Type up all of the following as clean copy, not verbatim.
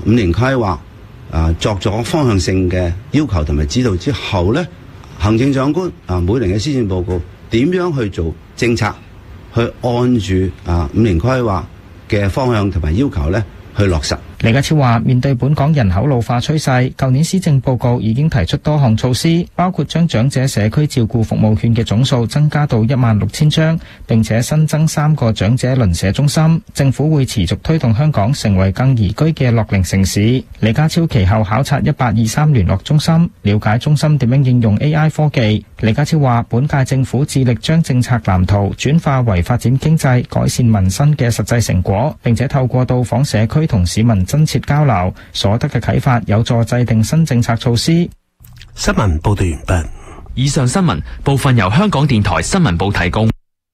5年規劃作咗方向性嘅要求同埋指導之後呢，行政長官每年嘅施政報告點樣去做政策，去按住5年規劃嘅方向同埋要求呢去落實。 李家超話，面對本港人口老化趨勢，舊年施政報告已經提出多項措施，包括將長者社區照顧服務券嘅總數增加到16000張，並且新增3個長者鄰舍中心。政府會持續推動香港成為更宜居嘅樂齡城市。李家超其後考察1823聯絡中心，了解中心點樣應用 AI 科技。李家超話，本屆政府致力將政策藍圖轉化為發展經濟、改善民生嘅實際成果，並且透過到訪社區同市民真切交流，所得嘅啟發有助制定新政策措施。 新聞報道完畢。 以上新聞部分由香港電台新聞部提供。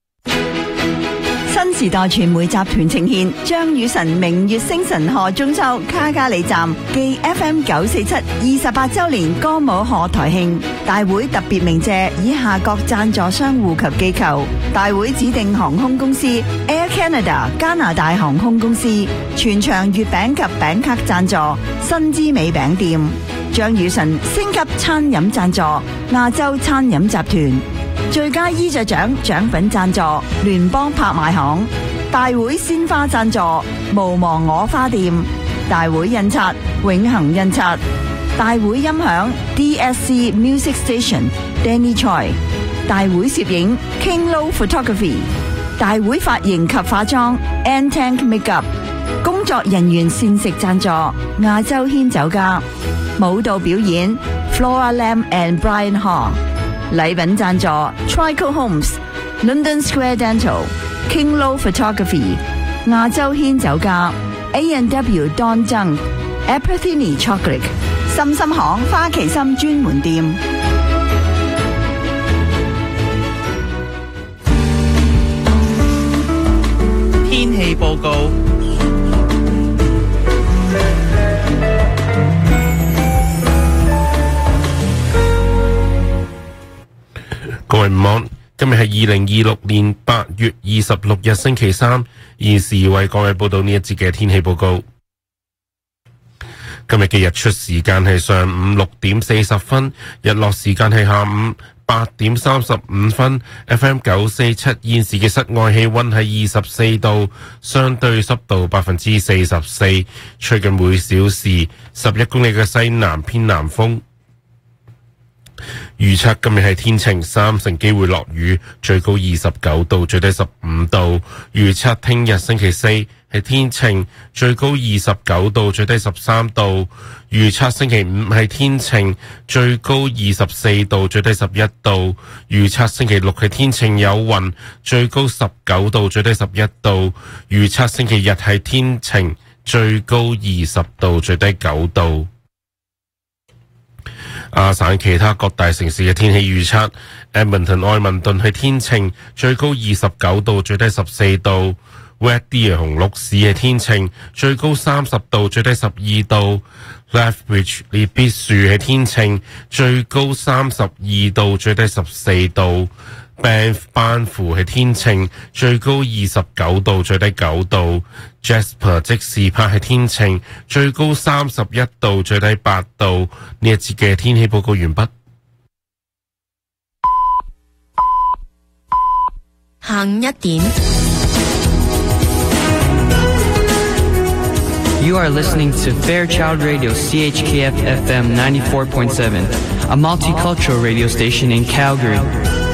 新時代傳媒集團呈現張雨晨明月星辰賀中秋卡加里站暨 FM 947 28周年歌舞賀台慶大會，特別鳴謝以下各贊助商戶及機構：大會指定航空公司 Air Canada 加拿大航空公司，全場月餅及餅卡贊助新之美餅店，張雨晨星級餐飲贊助亞洲餐飲集團，最佳衣着獎獎品贊助聯邦拍賣行，大會鮮花贊助無忘我花店，大會印刷永恒印刷，大會音響 DSC Music Station Danny Choi， 大會攝影 King Low Photography， 大會髮型及化妝 N-Tank Makeup， 工作人員膳食贊助亞洲軒酒家，舞蹈表演 Flora Lam and Brian Hall，禮品贊助 Trico Homes、London Square Dental、King Low Photography、亞洲軒酒家、A&W Don Zhang、Appertini Chocolate、心心行花旗參專門店。 天氣報告。 各位午安，今日係2026年8月26日星期三，現時為各位報道呢一節嘅天氣報告。今日嘅日出時間係上午6點40分，日落時間係下午8點35分。FM 947現時嘅室外氣溫係24度，相對濕度44%，吹近每小時11公里嘅西南偏南風。預測今日係天晴，3成機會落雨，最高29度，最低15度。預測聽日星期四係天晴，最高29度，最低13度。預測星期五係天晴，最高24度，最低11度。預測星期六係天晴有雲，最高19度，最低11度。預測星期日係天晴，最高20度，最低9度。亞省其他各大城市嘅天氣預測： Edmonton 愛民頓係天晴，最高29度，最低14度。Red Deer 紅綠市係天晴，最高30度，最低12度。Lethbridge 列必樹係天晴，最高32度，最低14度。Banff 班夫係天晴，最高29度，最低9度。Jasper 即士柏係天晴，最高31度，最低8度。呢一節嘅天氣報告完畢。 下午1點。 You are listening to Fairchild Radio CHKF FM 94.7, a multicultural radio station in Calgary.